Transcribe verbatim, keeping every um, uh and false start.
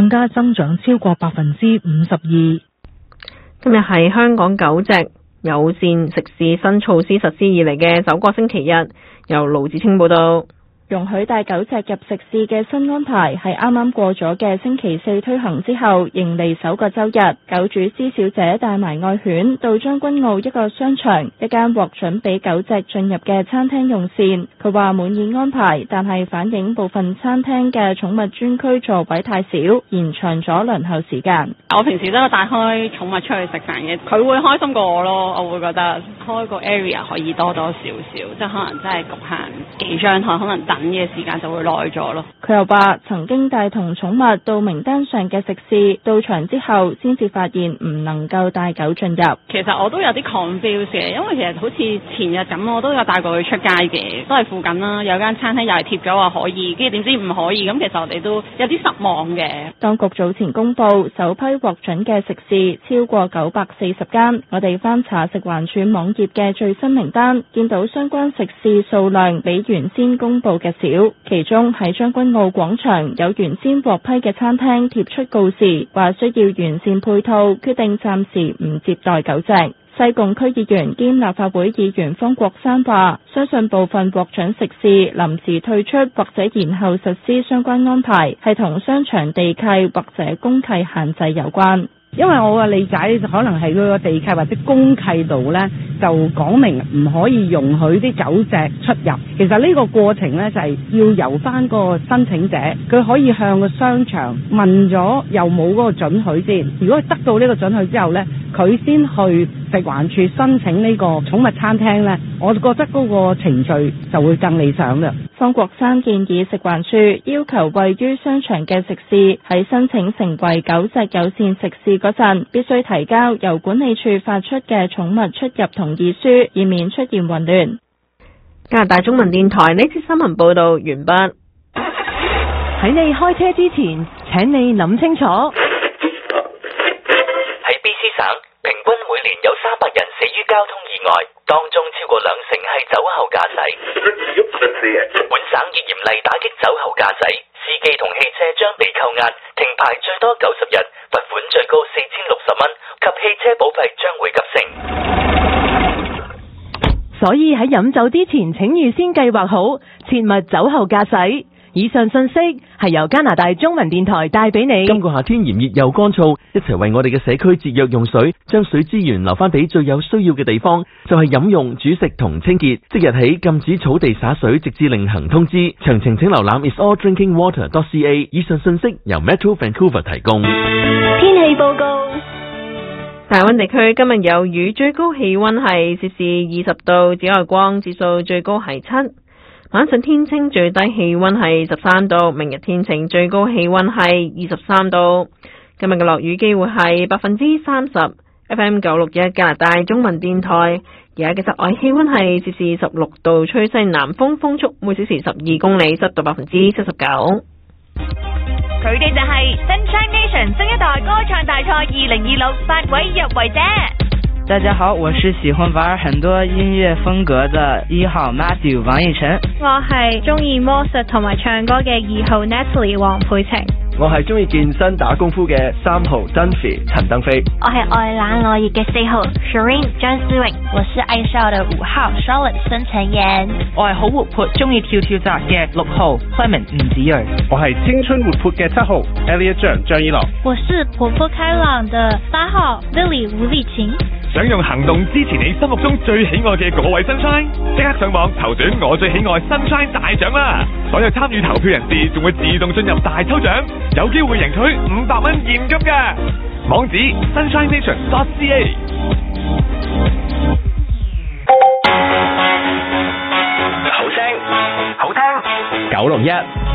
更加增長超過百分之五十二。 今日係香港狗隻友善食肆新措施實施以嚟嘅首個星期日，由盧子清報道。 容許帶狗隻入食肆嘅新安排係啱啱過咗嘅星期四推行之後，迎嚟首個週日。狗主施小姐帶埋愛犬到將軍澳一個商場，一間獲准俾狗隻進入嘅餐廳用膳。佢話滿意安排，但係反映部分餐廳嘅寵物專區座位太少，延長咗輪候時間。 我平時都有帶開寵物出去食飯嘅，佢會開心過我咯。我會覺得開個 area 可以多多少少，即係可能真係局限幾張台，可能等嘅時間就會耐咗咯。 佢又話曾經帶同寵物到名單上嘅食肆，到場之後先至發現唔能夠帶狗進入。 其實我都有啲 confuse 嘅，因為其實好似前日咁，我都有帶過佢出街嘅，都係附近啦。有間餐廳又係貼咗話可以，跟住點知唔可以，咁其實我哋都有啲失望嘅。當局早前公布首批獲准嘅食肆超過九百四十間，我哋翻查食環署網頁嘅最新名單，見到相關食肆數量比原先公布嘅少。其中喺將軍澳廣場有原先獲批嘅餐廳貼出告示，話需要完善配套，決定暫時唔接待狗隻。西貢區議員兼立法會議員方國珊話，相信部分獲准食肆臨時退出或者延後實施相關安排，係同商場地契或者公契限制有關。 因為我嘅理解可能係佢個地契或者公契度呢，就講明唔可以容許啲狗隻出入。其實呢個過程呢，就係要由翻個申請者，佢可以向個商場問咗有冇嗰個准許先。如果得到呢個准許之後呢，佢先去食環署申請呢個寵物餐廳呢，我覺得嗰個程序就會更理想嘅。 方國珊建議食環署要求位於商場嘅食肆喺申請成為狗隻友善食肆嗰陣，必須提交由管理處發出嘅寵物出入同意書，以免出現混亂。 加拿大中文電台呢次新聞報道完畢。 喺你開車之前，請你諗清楚。 喺 B C 省，平均每年有三百人死於交通意外，當中超過兩成係酒後駕駛。本省已嚴厲打擊酒後駕駛，司機同汽車將被扣押，停牌最多九十日，罰款最高四千六十蚊，及汽車保費將會急升。 所以喺飲酒之前，請預先計劃好，切勿酒後駕駛。以上信息係由加拿大中文電台帶俾你。 今個夏天炎熱又乾燥，一齊為我哋嘅社區節約用水，將水資源留翻俾最有需要嘅地方，就係飲用、煮食同清潔。即日起禁止草地灑水，直至另行通知。詳情請瀏覽 is all drinking water dot c a。以上信息由 Metro Vancouver 提供。 天氣報告。 大溫地區今日有雨，最高氣溫係攝氏二十度，紫外光指數最高係七。晚上天晴，最低氣溫係十三度。明日天晴，最高氣溫係二十三度。今日嘅落雨機會係百分之三十。F M 九六一加拿大中文電台，而家嘅室外氣溫係攝氏十六度，吹西南風，風速每小時十二公里，濕度百分之七十九。 佢哋就係 Sunshine Nation 新一代歌唱大賽二零二六八位入圍者。 大家好，我是喜歡玩很多音樂風格的一號 Matthew 王奕晨。 我係中意魔術同埋唱歌嘅二號 Natalie 黃佩晴。 我係中意健身打功夫嘅三號 Dunphy 陳登飛。 我係愛冷愛熱嘅四號 Shireen 張思穎。 我是愛笑的五號 Charlotte 孫晨妍。 我係好活潑中意跳跳紮嘅六號 Clement 吳子睿。 我係青春活潑嘅七號 Elliot 張張一樂。 我是活潑開朗的八號 Lily 吳麗琴。 想用行動支持你心目中最喜愛嘅嗰位 Sunshine， 即刻上網投選我最喜愛 Sunshine 大獎啦！所有參與投票人士仲會自動進入大抽獎，有機會贏取五百蚊現金㗎。網址 sunshine nation dot c a。 好聲好聽九六一。